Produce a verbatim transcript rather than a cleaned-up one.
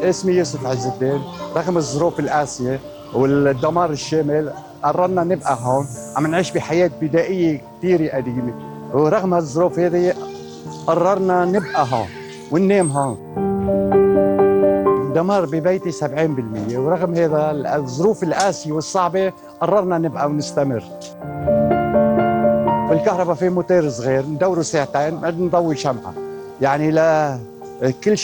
اسمي يوسف عز الدين. رغم الظروف القاسية والدمار الشامل قررنا نبقى هون، عم نعيش بحياة بدائية كثير قديمة، ورغم هالظروف هذه قررنا نبقى هون وننام هون. الدمار ببيتي سبعين بالمئة، ورغم هذا الظروف القاسية والصعبة قررنا نبقى ونستمر. بالكهرباء في موتير صغير ندوره ساعتين بعد نضوي شمعة، يعني لا كل